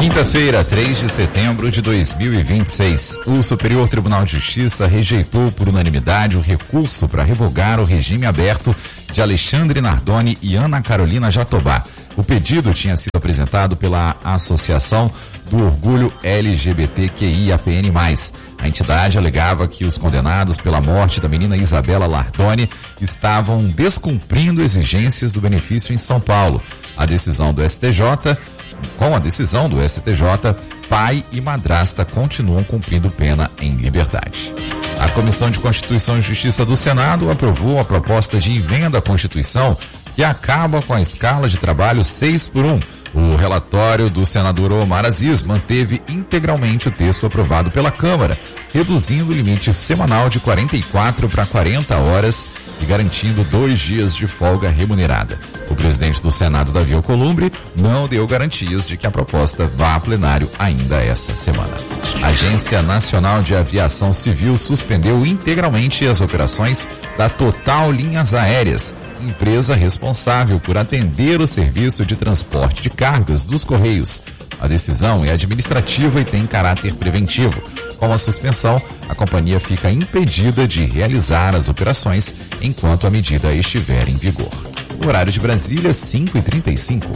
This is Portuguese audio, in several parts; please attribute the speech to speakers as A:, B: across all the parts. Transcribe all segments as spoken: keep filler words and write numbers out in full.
A: Quinta-feira, três de setembro de dois mil e vinte e seis, o Superior Tribunal de Justiça rejeitou por unanimidade o recurso para revogar o regime aberto de Alexandre Nardoni e Ana Carolina Jatobá. O pedido tinha sido apresentado pela Associação do Orgulho L G B T Q I A P N mais. A entidade alegava que os condenados pela morte da menina Isabela Nardoni estavam descumprindo exigências do benefício em São Paulo. A decisão do S T J, com a decisão do S T J, pai e madrasta continuam cumprindo pena em liberdade. A Comissão de Constituição e Justiça do Senado aprovou a proposta de emenda à Constituição que acaba com a escala de trabalho seis por um. O relatório do senador Omar Aziz manteve integralmente o texto aprovado pela Câmara, reduzindo o limite semanal de quarenta e quatro para quarenta horas e garantindo dois dias de folga remunerada. O presidente do Senado, Davi Alcolumbre, não deu garantias de que a proposta vá a plenário ainda essa semana. A Agência Nacional de Aviação Civil suspendeu integralmente as operações da Total Linhas Aéreas, empresa responsável por atender o serviço de transporte de cargas dos Correios. A decisão é administrativa e tem caráter preventivo. Com a suspensão, a companhia fica impedida de realizar as operações enquanto a medida estiver em vigor. O horário de Brasília, cinco e trinta e cinco.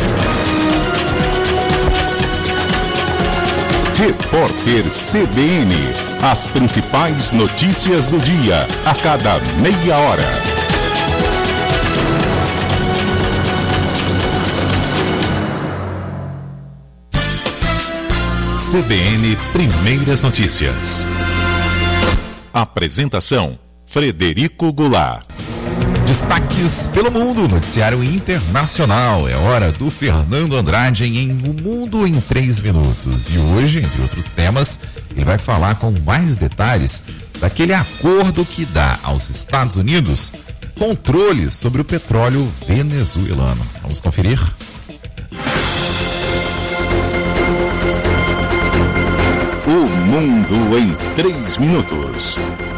B: Repórter C B N. As principais notícias do dia, a cada meia hora. C B N Primeiras Notícias. Apresentação: Frederico Goulart.
A: Destaques pelo mundo, noticiário internacional. É hora do Fernando Andrade em O Mundo em três minutos. E hoje, entre outros temas, ele vai falar com mais detalhes daquele acordo que dá aos Estados Unidos controle sobre o petróleo venezuelano. Vamos conferir?
B: O Mundo em três minutos.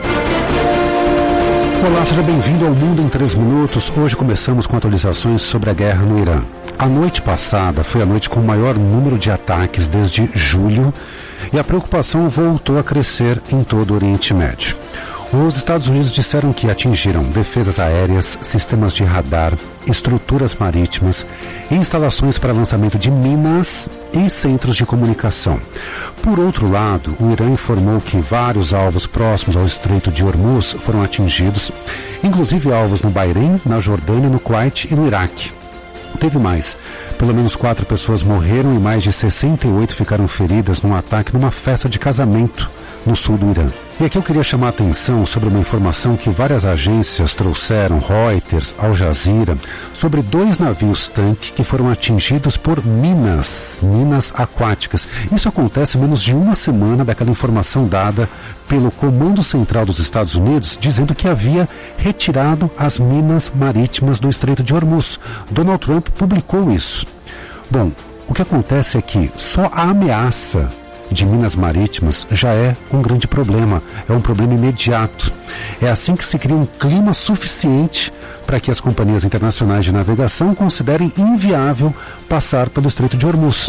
C: Olá, seja bem-vindo ao Mundo em três minutos. Hoje começamos com atualizações sobre a guerra no Irã. A noite passada foi a noite com o maior número de ataques desde julho e a preocupação voltou a crescer em todo o Oriente Médio. Os Estados Unidos disseram que atingiram defesas aéreas, sistemas de radar, estruturas marítimas, instalações para lançamento de minas e centros de comunicação. Por outro lado, o Irã informou que vários alvos próximos ao Estreito de Hormuz foram atingidos, inclusive alvos no Bahrein, na Jordânia, no Kuwait e no Iraque. Teve mais. Pelo menos quatro pessoas morreram e mais de sessenta e oito ficaram feridas num ataque numa festa de casamento no sul do Irã. E aqui eu queria chamar a atenção sobre uma informação que várias agências trouxeram, Reuters, Al Jazeera, sobre dois navios-tanque que foram atingidos por minas, minas aquáticas. Isso acontece menos de uma semana daquela informação dada pelo Comando Central dos Estados Unidos, dizendo que havia retirado as minas marítimas do Estreito de Hormuz. Donald Trump publicou isso. Bom, o que acontece é que só a ameaça de minas marítimas já é um grande problema, é um problema imediato. É assim que se cria um clima suficiente para que as companhias internacionais de navegação considerem inviável passar pelo Estreito de Hormuz.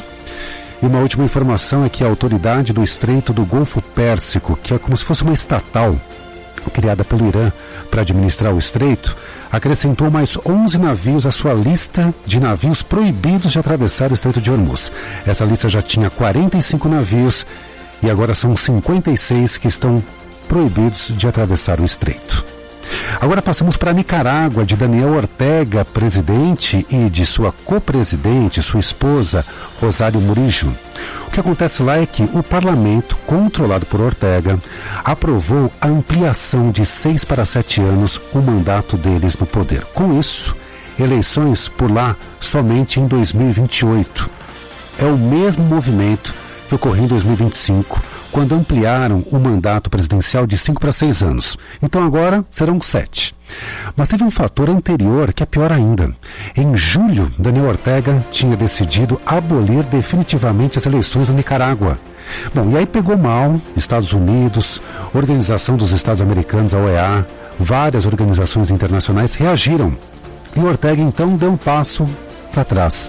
C: E uma última informação é que a autoridade do Estreito do Golfo Pérsico, que é como se fosse uma estatal criada pelo Irã para administrar o estreito, acrescentou mais onze navios à sua lista de navios proibidos de atravessar o Estreito de Hormuz. Essa lista já tinha quarenta e cinco navios e agora são cinquenta e seis que estão proibidos de atravessar o estreito. Agora passamos para a Nicarágua, de Daniel Ortega, presidente, e de sua co-presidente, sua esposa, Rosário Murillo. O que acontece lá é que o parlamento, controlado por Ortega, aprovou a ampliação de seis para sete anos o mandato deles no poder. Com isso, eleições por lá somente em dois mil e vinte e oito. É o mesmo movimento que ocorreu em dois mil e vinte e cinco, quando ampliaram o mandato presidencial de cinco para seis anos. Então agora serão sete. Mas teve um fator anterior que é pior ainda. Em julho, Daniel Ortega tinha decidido abolir definitivamente as eleições na Nicarágua. Bom, e aí pegou mal Estados Unidos, Organização dos Estados Americanos, a O E A, várias organizações internacionais reagiram. E Ortega então deu um passo para trás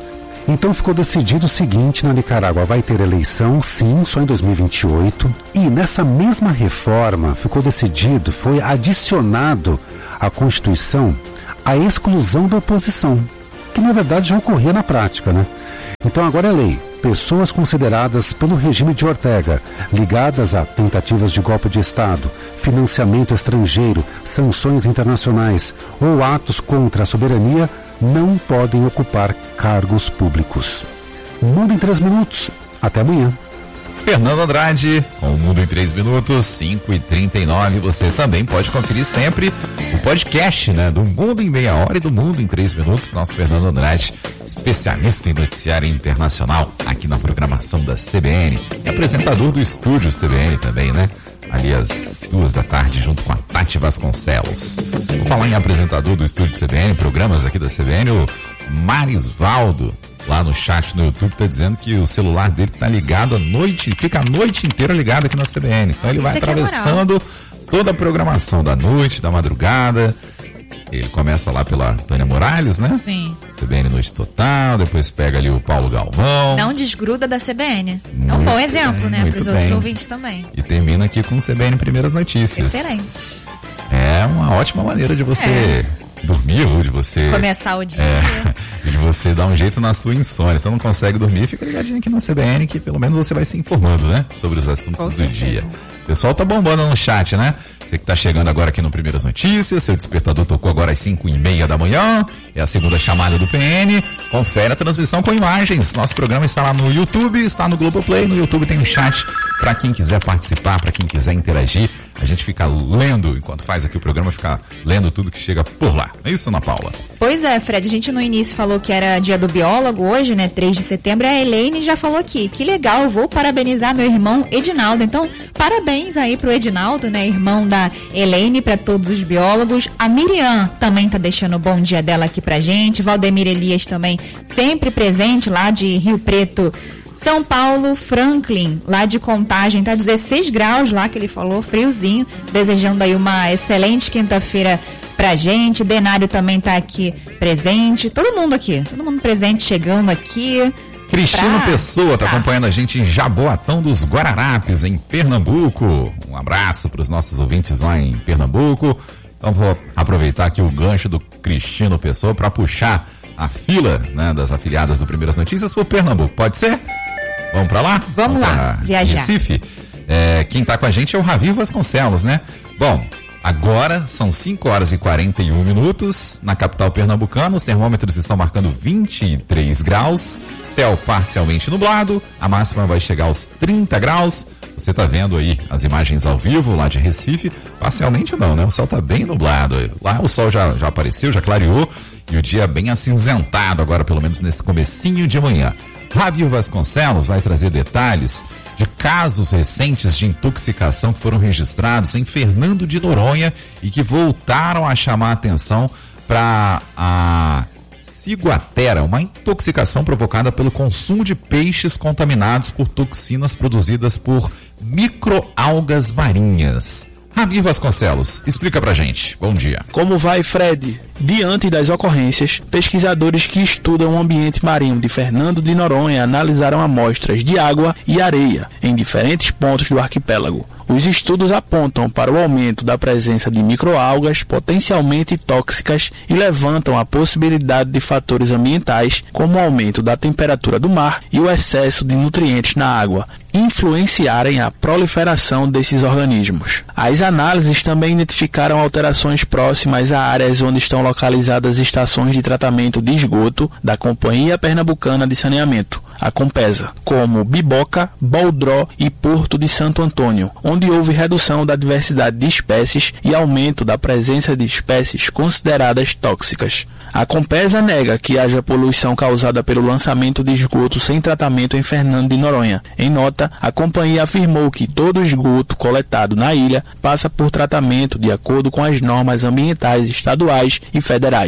C: Então ficou decidido o seguinte: na Nicarágua vai ter eleição, sim, só em dois mil e vinte e oito. E nessa mesma reforma ficou decidido, foi adicionado à Constituição a exclusão da oposição, que na verdade já ocorria na prática, né? Então agora é lei. Pessoas consideradas pelo regime de Ortega, ligadas a tentativas de golpe de Estado, financiamento estrangeiro, sanções internacionais ou atos contra a soberania, não podem ocupar cargos públicos. Mundo em três minutos. Até amanhã.
A: Fernando Andrade, com o Mundo em três minutos, cinco e trinta e nove. Você também pode conferir sempre o podcast, né, do Mundo em Meia Hora e do Mundo em três minutos. Nosso Fernando Andrade, especialista em noticiário internacional, aqui na programação da C B N. E apresentador do estúdio C B N também, né? Ali às duas da tarde, junto com a Tati Vasconcelos. Vou falar em apresentador do estúdio C B N, programas aqui da C B N, o Marisvaldo, lá no chat no YouTube, tá dizendo que o celular dele tá ligado a noite, fica a noite inteira ligado aqui na C B N. Então ele vai atravessando toda a programação da noite, da madrugada. Ele começa lá pela Tânia Morales, né?
D: Sim.
A: C B N Noite Total, depois pega ali o Paulo Galvão.
D: Não desgruda da C B N.
A: Muito
D: é um bom exemplo,
A: bem,
D: né? Para os outros
A: bem.
D: ouvintes também.
A: E termina aqui com o C B N Primeiras Notícias.
D: Excelente.
A: É uma ótima maneira de você é. dormir, ou de você...
D: começar o dia.
A: É, de você dar um jeito na sua insônia. Se você não consegue dormir, fica ligadinho aqui na C B N, que pelo menos você vai se informando, né? Sobre os assuntos do dia. O pessoal tá bombando no chat, né? Você que tá chegando agora aqui no Primeiras Notícias, seu despertador tocou agora às cinco e meia da manhã, é a segunda chamada do P N, confere a transmissão com imagens. Nosso programa está lá no YouTube, está no Globoplay, no YouTube tem um chat para quem quiser participar, para quem quiser interagir. A gente fica lendo, enquanto faz aqui o programa, fica lendo tudo que chega por lá. É isso, Ana Paula?
D: Pois é, Fred, a gente no início falou que era dia do biólogo, hoje, né, três de setembro, a Elaine já falou aqui, que legal, vou parabenizar meu irmão Edinaldo. Então, parabéns aí pro Edinaldo, né, irmão da Elaine, para todos os biólogos. A Miriam também tá deixando o bom dia dela aqui pra gente, Valdemir Elias também sempre presente lá de Rio Preto, São Paulo. Franklin, lá de Contagem, tá dezesseis graus lá, que ele falou, friozinho, desejando aí uma excelente quinta-feira pra gente. Denário também tá aqui presente, todo mundo aqui, todo mundo presente, chegando aqui.
A: Cristino
D: pra...
A: Pessoa tá
D: tá
A: acompanhando a gente em Jaboatão dos Guararapes, em Pernambuco. Um abraço para os nossos ouvintes lá em Pernambuco. Então vou aproveitar aqui o gancho do Cristino Pessoa para puxar a fila, né, das afiliadas do Primeiras Notícias por Pernambuco. Pode ser? Vamos para lá?
D: Vamos, Vamos lá, viajar.
A: Recife. É, quem tá com a gente é o Ravir Vasconcelos, né? Bom, agora são cinco horas e quarenta e um minutos na capital pernambucana. Os termômetros estão marcando vinte e três graus, céu parcialmente nublado, a máxima vai chegar aos trinta graus. Você tá vendo aí as imagens ao vivo lá de Recife, parcialmente não, né? O céu tá bem nublado. Lá o sol já, já apareceu, já clareou e o dia é bem acinzentado agora, pelo menos nesse comecinho de manhã. Ravir Vasconcelos vai trazer detalhes de casos recentes de intoxicação que foram registrados em Fernando de Noronha e que voltaram a chamar a atenção para a ciguatera, uma intoxicação provocada pelo consumo de peixes contaminados por toxinas produzidas por microalgas marinhas. Ravir Vasconcelos, explica pra gente. Bom dia.
E: Como vai, Fred? Diante das ocorrências, pesquisadores que estudam o ambiente marinho de Fernando de Noronha analisaram amostras de água e areia em diferentes pontos do arquipélago. Os estudos apontam para o aumento da presença de microalgas potencialmente tóxicas e levantam a possibilidade de fatores ambientais, como o aumento da temperatura do mar e o excesso de nutrientes na água, influenciarem a proliferação desses organismos. As análises também identificaram alterações próximas a áreas onde estão localizadas estações de tratamento de esgoto da Companhia Pernambucana de Saneamento, a Compesa, como Biboca, Boldró e Porto de Santo Antônio, onde houve redução da diversidade de espécies e aumento da presença de espécies consideradas tóxicas. A Compesa nega que haja poluição causada pelo lançamento de esgoto sem tratamento em Fernando de Noronha. Em nota, a companhia afirmou que todo o esgoto coletado na ilha passa por tratamento de acordo com as normas ambientais estaduais e federais.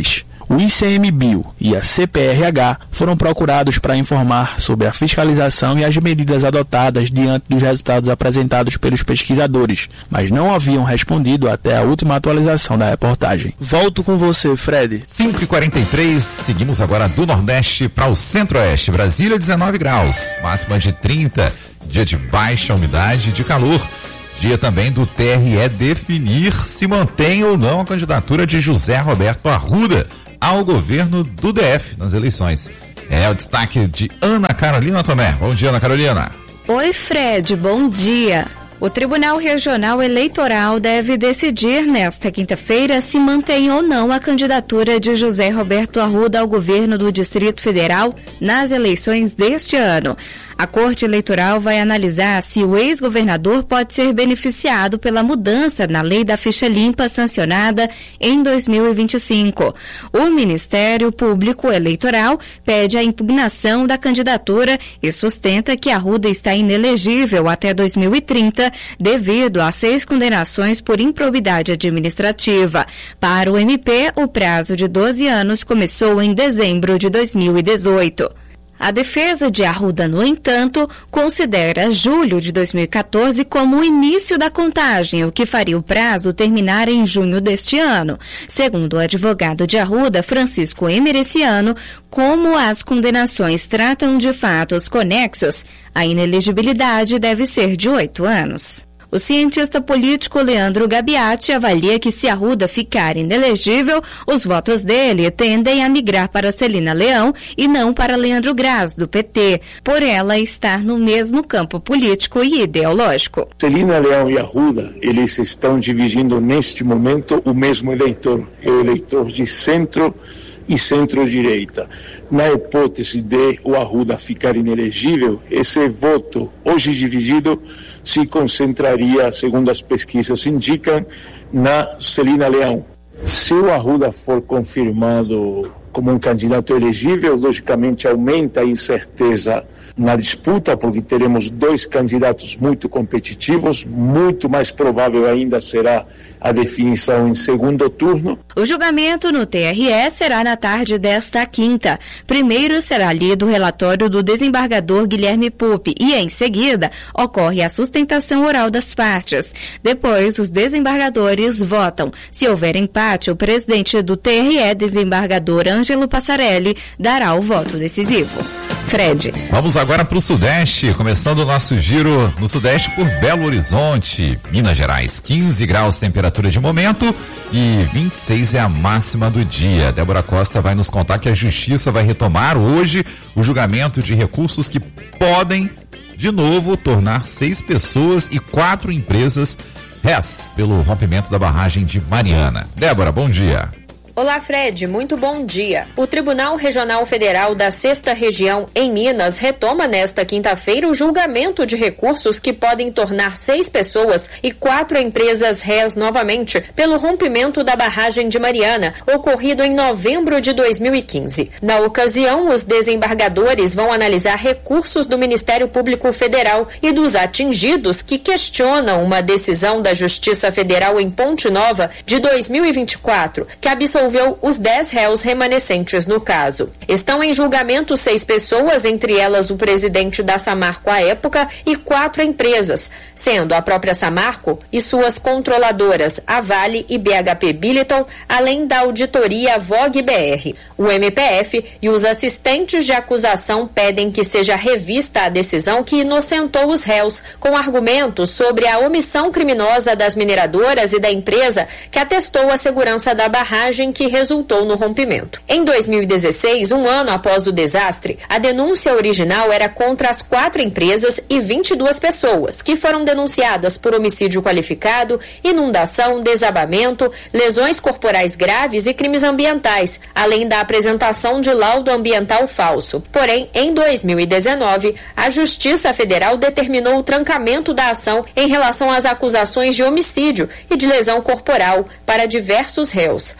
E: O I C M Bio e a C P R H foram procurados para informar sobre a fiscalização e as medidas adotadas diante dos resultados apresentados pelos pesquisadores, mas não haviam respondido até a última atualização da reportagem. Volto com você, Fred.
A: cinco e quarenta e três, seguimos agora do Nordeste para o Centro-Oeste. Brasília, dezenove graus, máxima de trinta, dia de baixa umidade e de calor. Dia também do T R E definir se mantém ou não a candidatura de José Roberto Arruda ao governo do D F nas eleições. É o destaque de Ana Carolina Tomé. Bom dia, Ana Carolina.
F: Oi, Fred, bom dia. O Tribunal Regional Eleitoral deve decidir nesta quinta-feira se mantém ou não a candidatura de José Roberto Arruda ao governo do Distrito Federal nas eleições deste ano. A Corte Eleitoral vai analisar se o ex-governador pode ser beneficiado pela mudança na lei da ficha limpa sancionada em dois mil e vinte e cinco. O Ministério Público Eleitoral pede a impugnação da candidatura e sustenta que Arruda está inelegível até dois mil e trinta devido a seis condenações por improbidade administrativa. Para o M P, o prazo de doze anos começou em dezembro de dois mil e dezoito. A defesa de Arruda, no entanto, considera julho de dois mil e quatorze como o início da contagem, o que faria o prazo terminar em junho deste ano. Segundo o advogado de Arruda, Francisco Emereciano, como as condenações tratam de fatos conexos, a inelegibilidade deve ser de oito anos. O cientista político Leandro Gabiati avalia que se Arruda ficar inelegível, os votos dele tendem a migrar para Celina Leão e não para Leandro Graz, do P T, por ela estar no mesmo campo político e ideológico.
G: Celina Leão e Arruda, eles estão dividindo neste momento o mesmo eleitor, é o eleitor de centro e centro-direita. Na hipótese de o Arruda ficar inelegível, esse voto, hoje dividido, se concentraria, segundo as pesquisas indicam, na Celina Leão. Se o Arruda for confirmado como um candidato elegível, logicamente aumenta a incerteza na disputa, porque teremos dois candidatos muito competitivos, muito mais provável ainda será a definição em segundo turno.
F: O julgamento no T R E será na tarde desta quinta. Primeiro será lido o relatório do desembargador Guilherme Pupi e, em seguida, ocorre a sustentação oral das partes. Depois, os desembargadores votam. Se houver empate, o presidente do T R E, desembargador Ângelo Passarelli, dará o voto decisivo. Fred.
A: Vamos agora para o Sudeste, começando o nosso giro no Sudeste por Belo Horizonte, Minas Gerais. quinze graus temperatura de momento e vinte e seis é a máxima do dia. Débora Costa vai nos contar que a Justiça vai retomar hoje o julgamento de recursos que podem, de novo, tornar seis pessoas e quatro empresas réis pelo rompimento da barragem de Mariana. Débora, bom dia.
H: Olá, Fred, muito bom dia. O Tribunal Regional Federal da Sexta Região, em Minas, retoma nesta quinta-feira o julgamento de recursos que podem tornar seis pessoas e quatro empresas réis novamente pelo rompimento da barragem de Mariana, ocorrido em novembro de dois mil e quinze. Na ocasião, os desembargadores vão analisar recursos do Ministério Público Federal e dos atingidos que questionam uma decisão da Justiça Federal em Ponte Nova de dois mil e vinte e quatro, que absolveu os dez réus remanescentes no caso. Estão em julgamento seis pessoas, entre elas o presidente da Samarco à época e quatro empresas, sendo a própria Samarco e suas controladoras, a Vale e B H P Billiton, além da auditoria Vogue B R. O M P F e os assistentes de acusação pedem que seja revista a decisão que inocentou os réus, com argumentos sobre a omissão criminosa das mineradoras e da empresa que atestou a segurança da barragem que resultou no rompimento. Em dois mil e dezesseis, um ano após o desastre, a denúncia original era contra as quatro empresas e vinte e duas pessoas, que foram denunciadas por homicídio qualificado, inundação, desabamento, lesões corporais graves e crimes ambientais, além da apresentação de laudo ambiental falso. Porém, em dois mil e dezenove, a Justiça Federal determinou o trancamento da ação em relação às acusações de homicídio e de lesão corporal para diversos réus.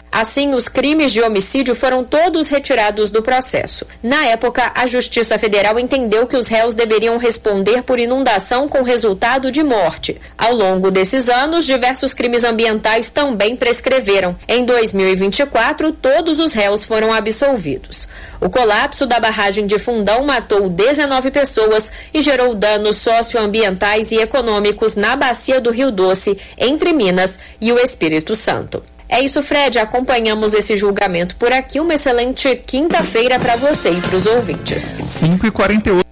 H: Assim, os crimes de homicídio foram todos retirados do processo. Na época, a Justiça Federal entendeu que os réus deveriam responder por inundação com resultado de morte. Ao longo desses anos, diversos crimes ambientais também prescreveram. Em dois mil e vinte e quatro, todos os réus foram absolvidos. O colapso da barragem de Fundão matou dezenove pessoas e gerou danos socioambientais e econômicos na bacia do Rio Doce, entre Minas e o Espírito Santo. É isso, Fred. Acompanhamos esse julgamento por aqui. Uma excelente quinta-feira para você e para os ouvintes.
A: cinco e quarenta e oito.